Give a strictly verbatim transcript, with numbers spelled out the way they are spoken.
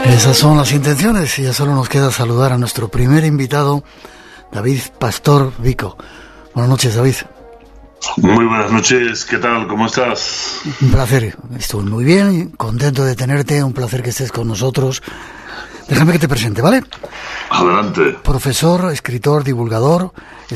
Esas son las intenciones y ya solo nos queda saludar a nuestro primer invitado, David Pastor Vico. Buenas noches, David. Muy buenas noches, ¿qué tal? ¿Cómo estás? Un placer, estoy muy bien, contento de tenerte, un placer que estés con nosotros. Déjame que te presente, ¿vale? Adelante. Profesor, escritor, divulgador,